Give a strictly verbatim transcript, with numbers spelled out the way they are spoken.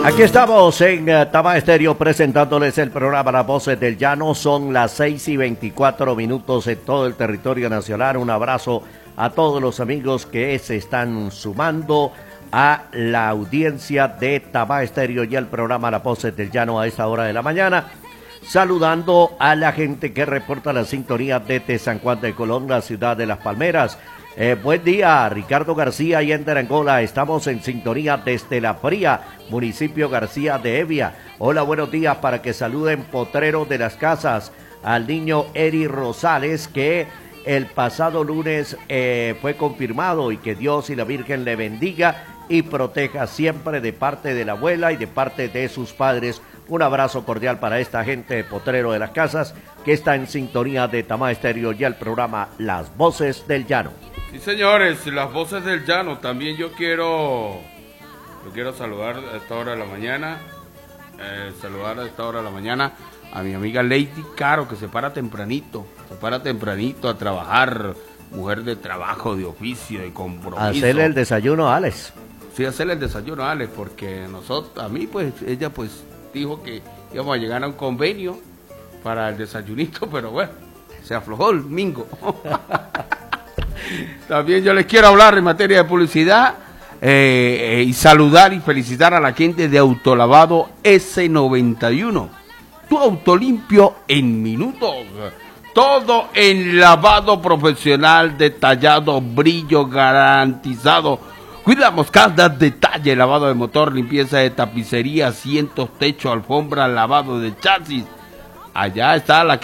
Aquí estamos en uh, Tama Estéreo presentándoles el programa Las Voces del Llano. Son las seis y veinticuatro minutos en todo el territorio nacional. Un abrazo a todos los amigos que se están sumando a la audiencia de Tama Estéreo y el programa Las Voces del Llano a esta hora de la mañana. Saludando a la gente que reporta la sintonía desde San Juan de Colón, la ciudad de Las Palmeras. Eh, buen día, Ricardo García y Ender Angola. Estamos en sintonía desde La Fría, municipio García de Evia. Hola, buenos días, para que saluden Potrero de las Casas al niño Eri Rosales, que el pasado lunes eh, fue confirmado, y que Dios y la Virgen le bendiga y proteja siempre de parte de la abuela y de parte de sus padres. Un abrazo cordial para esta gente de Potrero de las Casas que está en sintonía de Tama Estéreo y el programa Las Voces del Llano. Sí, señores, Las Voces del Llano. También yo quiero yo quiero saludar a esta hora de la mañana, eh, saludar a esta hora de la mañana a mi amiga Lady Caro, que se para tempranito, se para tempranito a trabajar, mujer de trabajo, de oficio, de compromiso. Hacerle el desayuno a Alex. Sí, hacerle el desayuno a Alex, porque nosotros, a mí pues, ella pues dijo que íbamos a llegar a un convenio para el desayunito, pero bueno, se aflojó el mingo. También yo les quiero hablar en materia de publicidad eh, eh, y saludar y felicitar a la gente de Autolavado ese noventa y uno. Tu auto limpio en minutos. Todo en lavado profesional, detallado, brillo garantizado. Cuidamos cada detalle: lavado de motor, limpieza de tapicería, asientos, techo, alfombra, lavado de chasis. Allá está la